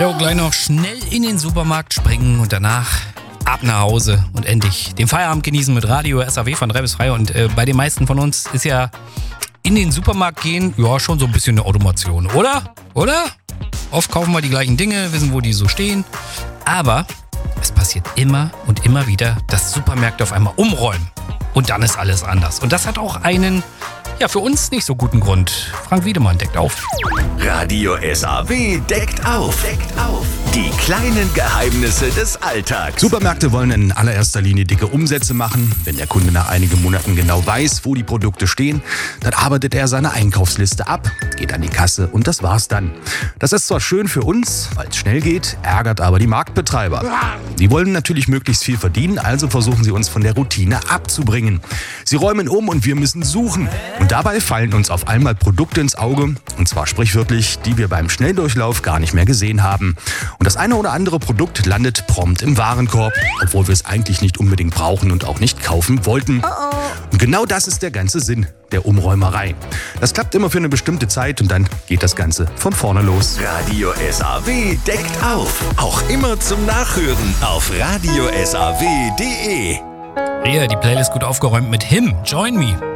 Jo, gleich noch schnell in den Supermarkt springen und danach ab nach Hause und endlich den Feierabend genießen mit Radio SAW von 3 bis 3. Und bei den meisten von uns ist ja in den Supermarkt gehen, ja, schon so ein bisschen eine Automation, oder? Oder? Oft kaufen wir die gleichen Dinge, wissen, wo die so stehen. Aber es passiert immer und immer wieder, dass Supermärkte auf einmal umräumen. Und dann ist alles anders. Und das hat auch einen, ja, für uns nicht so guten Grund. Frank Wiedemann deckt auf. Radio SAW deckt auf. Die kleinen Geheimnisse des Alltags. Supermärkte wollen in allererster Linie dicke Umsätze machen. Wenn der Kunde nach einigen Monaten genau weiß, wo die Produkte stehen, dann arbeitet er seine Einkaufsliste ab, geht an die Kasse und das war's dann. Das ist zwar schön für uns, weil es schnell geht, ärgert aber die Marktbetreiber. Die wollen natürlich möglichst viel verdienen, also versuchen sie uns von der Routine abzubringen. Sie räumen um und wir müssen suchen. Und dabei fallen uns auf einmal Produkte ins Auge, und zwar sprichwörtlich, die wir beim Schnelldurchlauf gar nicht mehr gesehen haben. Und das eine oder andere Produkt landet prompt im Warenkorb, obwohl wir es eigentlich nicht unbedingt brauchen und auch nicht kaufen wollten. Und genau das ist der ganze Sinn der Umräumerei. Das klappt immer für eine bestimmte Zeit und dann geht das Ganze von vorne los. Radio SAW deckt auf. Auch immer zum Nachhören auf radiosaw.de. Hier, die Playlist gut aufgeräumt mit Him, Join Me.